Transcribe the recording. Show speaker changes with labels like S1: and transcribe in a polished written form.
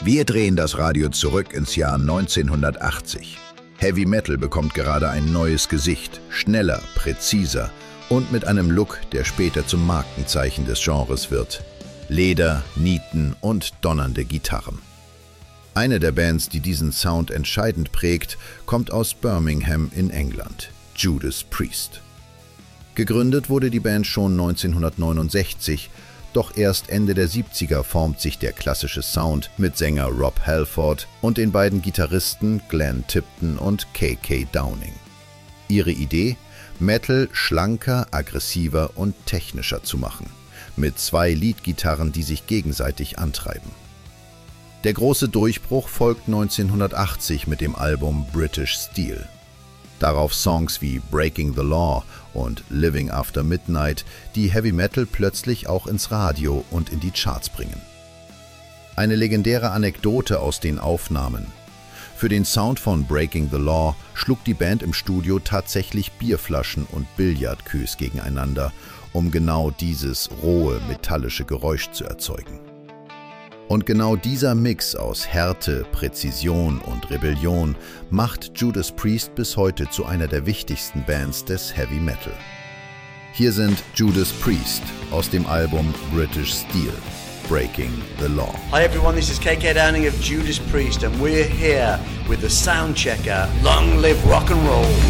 S1: Wir drehen das Radio zurück ins Jahr 1980. Heavy Metal bekommt gerade ein neues Gesicht, schneller, präziser und mit einem Look, der später zum Markenzeichen des Genres wird. Leder, Nieten und donnernde Gitarren. Eine der Bands, die diesen Sound entscheidend prägt, kommt aus Birmingham in England, Judas Priest. Gegründet wurde die Band schon 1969, doch erst Ende der 70er formt sich der klassische Sound mit Sänger Rob Halford und den beiden Gitarristen Glenn Tipton und KK Downing. Ihre Idee? Metal schlanker, aggressiver und technischer zu machen, mit 2 Leadgitarren, die sich gegenseitig antreiben. Der große Durchbruch folgt 1980 mit dem Album British Steel. Darauf Songs wie Breaking the Law und Living After Midnight, die Heavy Metal plötzlich auch ins Radio und in die Charts bringen. Eine legendäre Anekdote aus den Aufnahmen. Für den Sound von Breaking the Law schlug die Band im Studio tatsächlich Bierflaschen und Billardqueues gegeneinander, um genau dieses rohe, metallische Geräusch zu erzeugen. Und genau dieser Mix aus Härte, Präzision und Rebellion macht Judas Priest bis heute zu einer der wichtigsten Bands des Heavy Metal. Hier sind Judas Priest aus dem Album British Steel, Breaking the Law.
S2: Hi everyone, this is KK Downing of Judas Priest and we're here with the Soundchecker. Long live rock and roll!